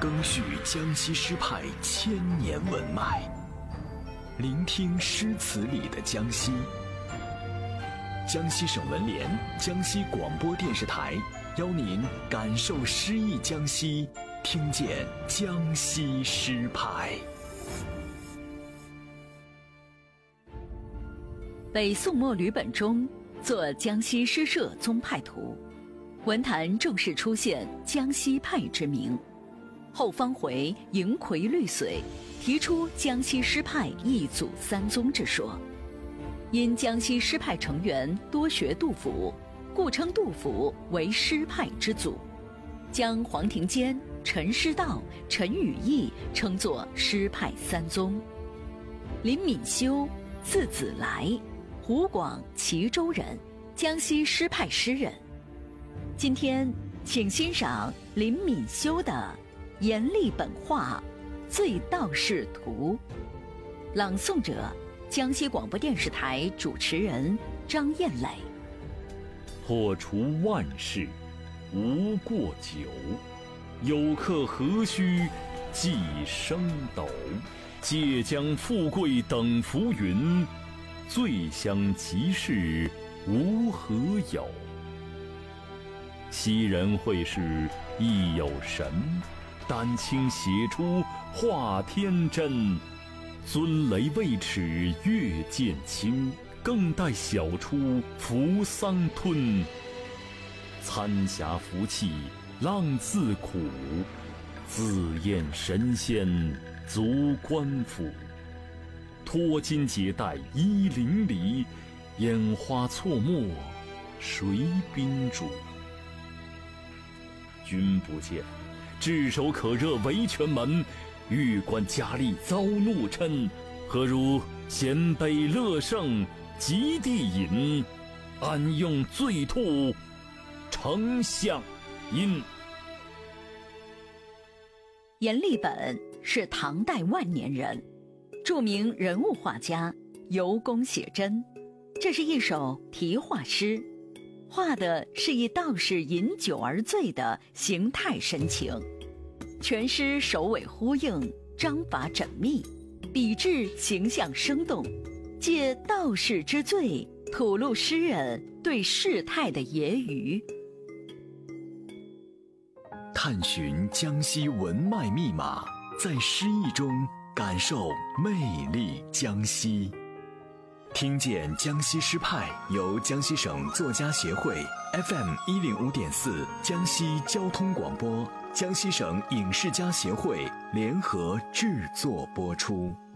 更续江西诗派千年文脉，聆听诗词里的江西。江西省文联、江西广播电视台邀您感受诗意江西，听见江西诗派。 北宋末吕本中作江西诗社宗派图，文坛正式出现江西派之名。后方回迎葵绿髓，提出江西诗派一祖三宗之说。因江西诗派成员多学杜甫，故称杜甫为诗派之祖，将黄庭坚、陈师道、陈与义称作诗派三宗。林敏修，字子来，湖广蕲州人，江西诗派诗人。今天请欣赏林敏修的《阎立本画醉道士图》，朗诵者江西广播电视台主持人张艳磊。 破除万事无过酒，有客何须寄升斗。借将富贵等浮云，醉乡即是无何有。昔人会试亦有神，丹青写出画天真。尊雷未齿月渐清，更待晓出扶桑吞。参霞福气浪自苦，自厌神仙足官府。脱巾解带衣淋漓，烟花错没谁宾主。君不见，炙手可热为权门，玉官佳丽遭怒嗔。何如衔杯乐圣及地饮，安用醉吐丞相阴。 阎立本是唐代万年人，著名人物画家，游工写真。这是一首题画诗，画的是一道士饮酒而醉的形态神情。全诗首尾呼应，章法缜密，笔致形象生动，借道士之醉吐露诗人对世态的揶揄。 探寻江西文脉密码，在诗意中感受魅力江西。听见江西诗派由江西省作家协会 FM105.4 江西交通广播、江西省影视家协会联合制作播出。